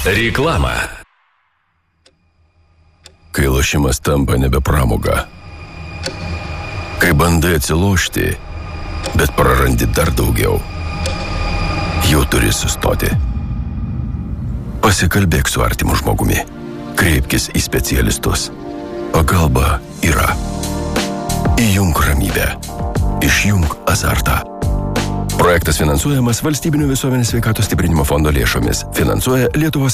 Reklama. Kai lošimas tampa nebe pramoga. Kai bandai atsilošti, bet prarandi dar daugiau. Jau turi sustoti. Pasikalbėk su artimu žmogumi. Kreipkis į specialistus. Pagalba yra. Įjunk ramybę. Išjunk azartą. Projektas finansuojamas Valstybinio visuomenės sveikatos stiprinimo fondo lėšomis. Finansuoja Lietuvos